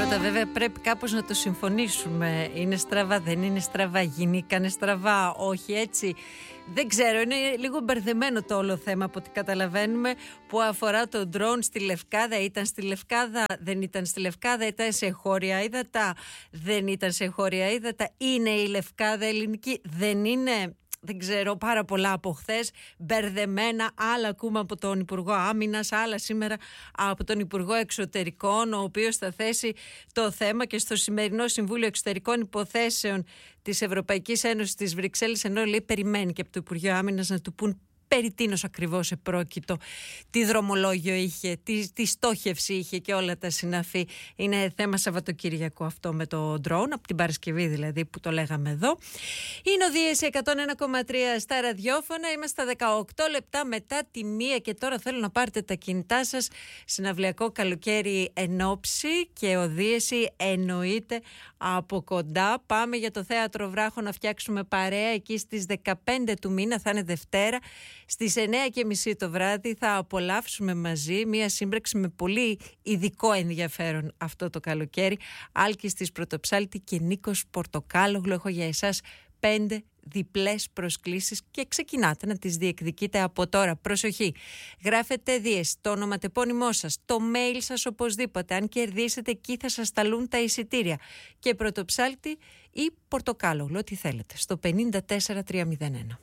πράγματα βέβαια πρέπει κάπως να το συμφωνήσουμε. Είναι στραβά, δεν είναι στραβά, γίνηκανε στραβά, όχι έτσι. Δεν ξέρω, είναι λίγο μπερδεμένο το όλο θέμα από ό,τι καταλαβαίνουμε, που αφορά το ντρόουν στη Λευκάδα. Ήταν στη Λευκάδα, δεν ήταν στη Λευκάδα, ήταν σε εγχώρια ύδατα, δεν ήταν σε εγχώρια ύδατα. Είναι η Λευκάδα ελληνική, δεν είναι. Δεν ξέρω, πάρα πολλά από χθες, μπερδεμένα. Άλλα ακούμε από τον Υπουργό Άμυνας, άλλα σήμερα από τον Υπουργό Εξωτερικών, ο οποίος θα θέσει το θέμα και στο σημερινό Συμβούλιο Εξωτερικών Υποθέσεων της Ευρωπαϊκής Ένωσης της Βρυξέλλες, ενώ λέει περιμένει και από το Υπουργείο Άμυνας να του πούν περί τίνος ακριβώς επρόκειτο, τι δρομολόγιο είχε, τι στόχευση είχε και όλα τα συναφή. Είναι θέμα Σαββατοκύριακο αυτό με το drone, από την Παρασκευή δηλαδή που το λέγαμε εδώ. Είναι ο Δίεση 101,3 στα ραδιόφωνα, είμαστε στα 18 λεπτά μετά τη 1 και τώρα θέλω να πάρετε τα κινητά σας. Συναυλιακό καλοκαίρι ενόψει και ο Δίεση εννοείται από κοντά. Πάμε για το Θέατρο Βράχο να φτιάξουμε παρέα εκεί στις 15 του μήνα, θα είναι Δευτέρα. Στις 9:30 το βράδυ θα απολαύσουμε μαζί μία σύμπραξη με πολύ ειδικό ενδιαφέρον αυτό το καλοκαίρι. Άλκης της Πρωτοψάλτη και Νίκος Πορτοκάλογλου. Έχω για εσάς 5 διπλές προσκλήσεις και ξεκινάτε να τις διεκδικείτε από τώρα. Προσοχή, γράφετε Δίες, το ονοματεπώνυμό σας, το mail σας οπωσδήποτε. Αν κερδίσετε εκεί θα σας σταλούν τα εισιτήρια. Και Πρωτοψάλτη ή Πορτοκάλογλου, ό,τι θέλετε, στο 54301.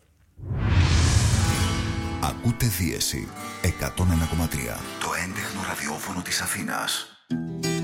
Ακούτε Δίεση 101,3, το έντεχνο ραδιόφωνο της Αθήνας.